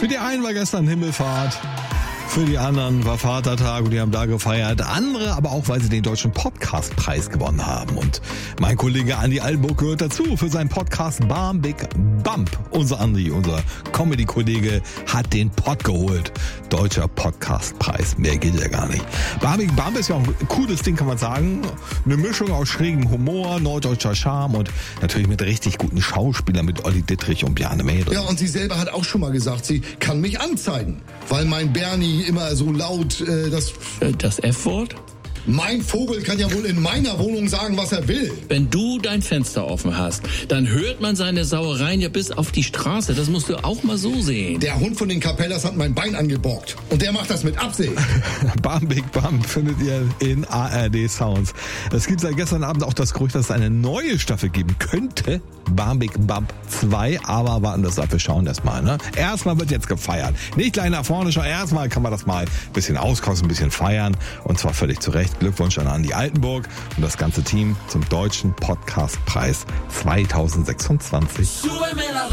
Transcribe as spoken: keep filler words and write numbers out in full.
Für die einen war gestern Himmelfahrt. Für die anderen war Vatertag und die haben da gefeiert. Andere aber auch, weil sie den Deutschen Podcastpreis gewonnen haben. Und mein Kollege Andi Altenburg gehört dazu für seinen Podcast Bam Big Bump. Unser Andi, unser Comedy-Kollege, hat den Pod geholt. Deutscher Podcastpreis. Mehr geht ja gar nicht. Bam Big Bump ist ja auch ein cooles Ding, kann man sagen. Eine Mischung aus schrägem Humor, norddeutscher Charme und natürlich mit richtig guten Schauspielern, mit Olli Dittrich und Bjarne Mädel. Ja, und sie selber hat auch schon mal gesagt, sie kann mich anzeigen, weil mein Bernie immer so laut äh, das... Das F-Wort? Mein Vogel kann ja wohl in meiner Wohnung sagen, was er will. Wenn du dein Fenster offen hast, dann hört man seine Sauereien ja bis auf die Straße. Das musst du auch mal so sehen. Der Hund von den Capellas hat mein Bein angebockt. Und der macht das mit Absicht. Bam Big Bump findet ihr in A R D Sounds. Es gibt seit gestern Abend auch das Gerücht, dass es eine neue Staffel geben könnte. Bam Big Bump zwei, aber warten das ab, wir schauen erst mal. Ne? Erstmal wird jetzt gefeiert. Nicht gleich nach vorne schauen, erstmal kann man das mal ein bisschen auskosten, ein bisschen feiern. Und zwar völlig zu Recht. Glückwunsch an Andi Altenburg und das ganze Team zum Deutschen Podcastpreis zwanzig sechsundzwanzig.